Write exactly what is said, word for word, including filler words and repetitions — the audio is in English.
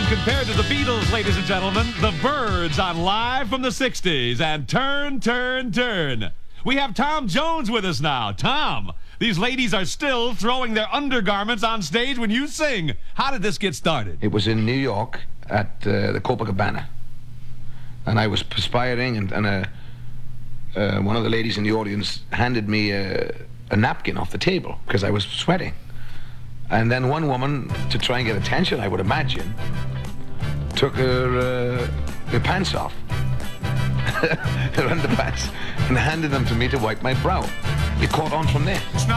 compared to the Beatles, ladies and gentlemen. The Byrds on Live from the sixties and Turn, Turn, Turn. We have Tom Jones with us now. Tom, these ladies are still throwing their undergarments on stage when you sing. How did this get started? It was in New York at uh, the Copacabana. And I was perspiring, and, and uh, uh, one of the ladies in the audience handed me a, a napkin off the table because I was sweating. And then one woman, to try and get attention, I would imagine, took her, uh, her pants off, her underpants, and handed them to me to wipe my brow. It caught on from there.